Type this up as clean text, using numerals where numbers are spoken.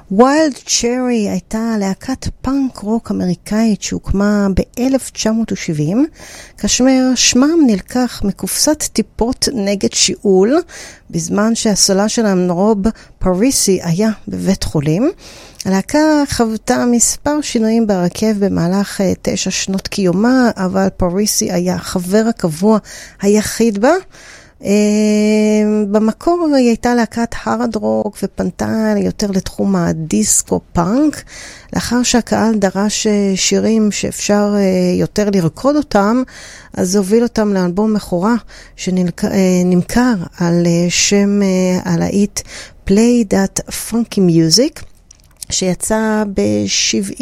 ווילד צ'רי הייתה להקת פאנק רוק אמריקאית שהוקמה ב-1970, כאשר שמם נלקח מקופסת טיפות נגד שיעול, בזמן שהסולן שלהם רוב פריסי היה בבית חולים. הלהקה חוותה מספר שינויים בהרכב במהלך 9 שנות קיומה, אבל פריסי היה החבר הקבוע היחיד בה. במקור היא הייתה להקת הרד רוק ופנתה יותר לתחום הדיסקו פאנק. לאחר שהקהל דרש שירים שאפשר יותר לרקוד אותם, אז הוביל אותם לאלבום מכורה שנמכר על שם הלהיט Play That Funky Music, שיצא ב-70